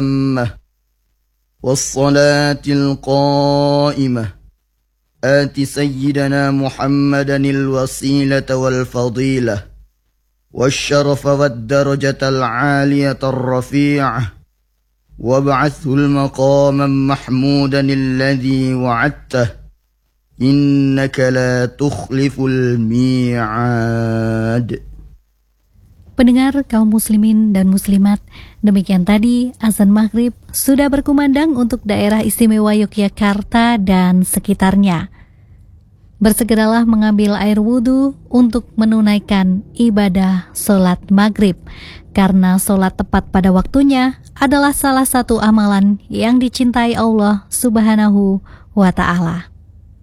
التامة والصلاة القائمة آت سيدنا محمدا الوسيلة والفضيلة والشرف والدرجة العالية الرفيعة وابعثه المقام محمودا الذي وعدته إنك لا تخلف الميعاد. Pendengar kaum muslimin dan muslimat, demikian tadi azan maghrib sudah berkumandang untuk daerah istimewa Yogyakarta dan sekitarnya. Bersegeralah mengambil air wudhu untuk menunaikan ibadah sholat maghrib, karena sholat tepat pada waktunya adalah salah satu amalan yang dicintai Allah Subhanahu wa Ta'ala.